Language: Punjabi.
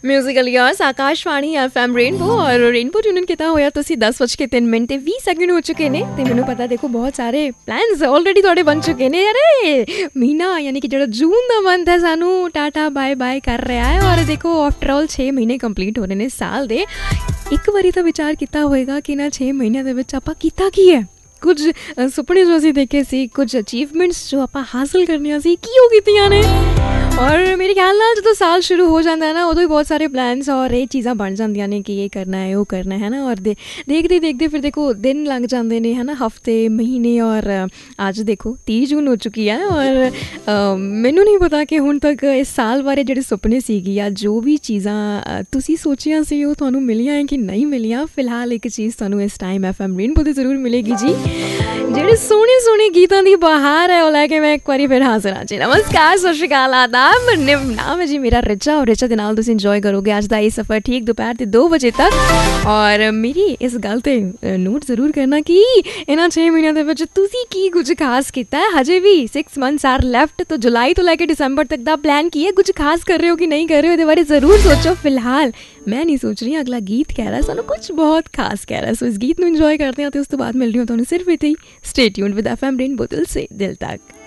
Musical years Akashvani FM rainbow और रेनबो ट्यून किया होया तुसी 10:03 ਤੇ 20 ਸੈਕਿੰਡ ਹੋ ਚੁੱਕੇ ਨੇ ਤੇ ਮੈਨੂੰ ਪਤਾ ਦੇਖੋ ਬਹੁਤ ਸਾਰੇ ਪਲਾਨਸ ਆਲਰੇਡੀ ਤੁਹਾਡੇ ਬਣ ਚੁੱਕੇ ਨੇ। ਅਰੇ ਮਹੀਨਾ ਯਾਨੀ ਕਿ ਜਿਹੜਾ ਜੂਨ ਦਾ ਮੰਥ ਹੈ ਸਾਨੂੰ ਟਾਟਾ ਬਾਏ ਬਾਏ ਕਰ ਰਿਹਾ ਹੈ ਔਰ ਦੇਖੋ ਆਫਟਰ ਆਲ 6 ਮਹੀਨੇ ਕੰਪਲੀਟ ਹੋ ਰਹੇ ਨੇ ਸਾਲ ਦੇ। ਇੱਕ ਵਾਰੀ ਤਾਂ ਵਿਚਾਰ ਕੀਤਾ ਹੋਏਗਾ ਕਿ ਨਾ 6 ਮਹੀਨਿਆਂ ਦੇ ਵਿੱਚ ਆਪਾਂ ਕੀਤਾ ਕੀ ਹੈ। ਕੁਝ ਸੁਪਨੇ ਜੋ ਅਸੀਂ ਦੇਖੇ ਸੀ, ਕੁਝ ਅਚੀਵਮੈਂਟਸ ਜੋ ਆਪਾਂ ਹਾਸਲ ਕਰਨੀਆਂ ਸੀ, ਕੀ ਹੋ ਕੀਤੀਆਂ ਨੇ। ਔਰ ਮੇਰੇ ਖਿਆਲ ਨਾਲ ਜਦੋਂ ਸਾਲ ਸ਼ੁਰੂ ਹੋ ਜਾਂਦਾ ਹੈ ਨਾ ਉਦੋਂ ਹੀ ਬਹੁਤ ਸਾਰੇ ਪਲਾਨਸ ਔਰ ਇਹ ਚੀਜ਼ਾਂ ਬਣ ਜਾਂਦੀਆਂ ਨੇ ਕਿ ਇਹ ਕਰਨਾ ਹੈ ਉਹ ਕਰਨਾ ਹੈ ਨਾ। ਔਰ ਦੇਖਦੇ ਦੇਖਦੇ ਫਿਰ ਦੇਖੋ ਦਿਨ ਲੰਘ ਜਾਂਦੇ ਨੇ ਹੈ ਨਾ, ਹਫਤੇ ਮਹੀਨੇ ਔਰ ਅੱਜ ਦੇਖੋ 30 ਜੂਨ ਹੋ ਚੁੱਕੀ ਹੈ। ਔਰ ਮੈਨੂੰ ਨਹੀਂ ਪਤਾ ਕਿ ਹੁਣ ਤੱਕ ਇਸ ਸਾਲ ਬਾਰੇ ਜਿਹੜੇ ਸੁਪਨੇ ਸੀਗੇ ਜਾਂ ਜੋ ਵੀ ਚੀਜ਼ਾਂ ਤੁਸੀਂ ਸੋਚੀਆਂ ਸੀ ਉਹ ਤੁਹਾਨੂੰ ਮਿਲੀਆਂ ਹੈ ਕਿ ਨਹੀਂ ਮਿਲੀਆਂ। ਫਿਲਹਾਲ ਇੱਕ ਚੀਜ਼ ਤੁਹਾਨੂੰ ਇਸ ਟਾਈਮ FM ਰੇਨਬੋ 'ਤੇ ਜ਼ਰੂਰ ਮਿਲੇਗੀ ਜੀ, ਜਿਹੜੇ ਸੋਹਣੇ ਸੋਹਣੇ ਗੀਤਾਂ ਦੀ ਬਹਾਰ ਹੈ ਉਹ ਲੈ ਕੇ ਮੈਂ ਇੱਕ ਵਾਰੀ ਫਿਰ ਹਾਜ਼ਰ ਹਾਂ ਜੀ। ਨਮਸਕਾਰ, ਸਤਿ ਸ਼੍ਰੀ ਅਕਾਲ, ਆਦਾਬ। ਨਾਮ ਹੈ ਜੀ ਮੇਰਾ ਰਿਚਾ ਔਰ ਰਿਚਾ ਦੇ ਨਾਲ ਤੁਸੀਂ ਇੰਜੋਏ ਕਰੋਗੇ ਅੱਜ ਦਾ ਇਹ ਸਫ਼ਰ ਠੀਕ ਦੁਪਹਿਰ ਦੇ 2 ਵਜੇ ਤੱਕ। ਔਰ ਮੇਰੀ ਇਸ ਗੱਲ 'ਤੇ ਨੋਟ ਜ਼ਰੂਰ ਕਰਨਾ ਕਿ ਇਹਨਾਂ 6 ਮਹੀਨਿਆਂ ਦੇ ਵਿੱਚ ਤੁਸੀਂ ਕੀ ਕੁਝ ਖਾਸ ਕੀਤਾ ਹੈ। ਹਜੇ ਵੀ 6 ਮੰਥਸ ਆਰ ਲੈਫਟ, ਤਾਂ ਜੁਲਾਈ ਤੋਂ ਲੈ ਕੇ ਦਸੰਬਰ ਤੱਕ ਦਾ ਪਲਾਨ ਕੀ ਹੈ, ਕੁਝ ਖਾਸ ਕਰ ਰਹੇ ਹੋ ਕਿ ਨਹੀਂ ਕਰ ਰਹੇ ਹੋ, ਇਹਦੇ ਬਾਰੇ ਜ਼ਰੂਰ ਸੋਚੋ। ਫਿਲਹਾਲ ਮੈਂ ਨਹੀਂ ਸੋਚ ਰਹੀ, ਅਗਲਾ ਗੀਤ ਕਹਿ ਰਿਹਾ ਸਾਨੂੰ ਕੁਝ ਬਹੁਤ ਖਾਸ ਕਹਿ ਰਿਹਾ। ਸੋ ਇਸ ਗੀਤ ਨੂੰ ਇੰਜੋਏ ਕਰਦੇ ਹਾਂ ਤੇ ਉਸ ਤੋਂ ਬਾਅਦ ਮਿਲ ਰਹੀ ਹਾਂ ਤੁਹਾਨੂੰ ਸਿਰਫ ਇੱਥੇ ਹੀ। Stay tuned with FM rainbow ਦਿਲ ਸੇ ਦਿਲ ਤੱਕ।